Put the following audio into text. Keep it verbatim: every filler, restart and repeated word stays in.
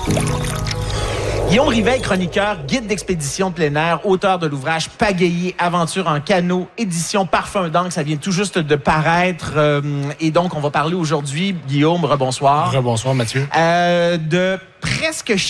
Guillaume Rivet, chroniqueur, guide d'expédition plein air, auteur de l'ouvrage Pagayer, aventure en canot, édition Parfum d'encre. Ça vient tout juste de paraître. Euh, et donc, on va parler aujourd'hui, Guillaume, rebonsoir. Rebonsoir, Mathieu. Euh, de presque